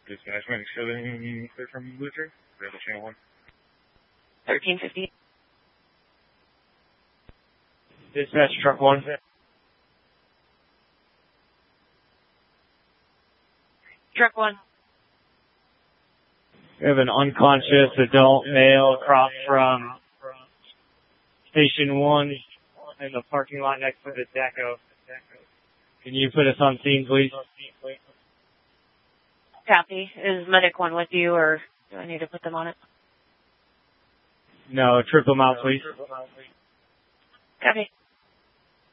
Dispatch Medic 7, clear from Butcher. Available channel 1. 1350. Dispatch truck 1. Truck 1. We have an unconscious adult male across from Station 1 in the parking lot next to the Deco. Can you put us on scene, please? Copy. Is Medic 1 with you, or do I need to put them on it? No, trip them out, please. Copy.